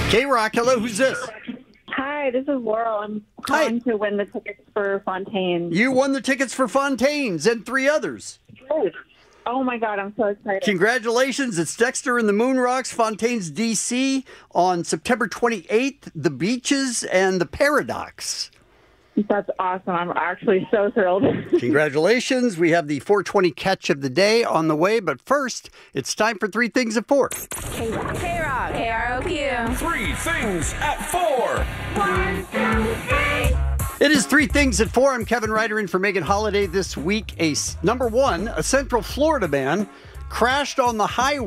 K-Rock, hello, who's this? Hi, this is Laurel. I'm calling to win the tickets for Fontaine. You won the tickets for Fontaine's and 3 others. Good. Oh my God, I'm so excited. Congratulations. It's Dexter and the Moon Rocks, Fontaine's DC on September 28th, The Beaches and the Paradox. That's awesome. I'm actually so thrilled. Congratulations. We have the 420 catch of the day on the way, but first, it's time for 3 Things at 4. K-Rock. KROQ. 3 Things at 4. 1, 2, 3. It is 3 Things at 4. I'm Kevin Ryder in for Megan Holiday this week. Number 1, a Central Florida man crashed on the highway